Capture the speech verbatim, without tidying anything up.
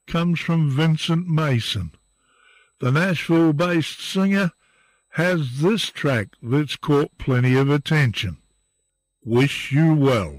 comes from Vincent Mason. The Nashville-based singer has this track that's caught plenty of attention. Wish You Well.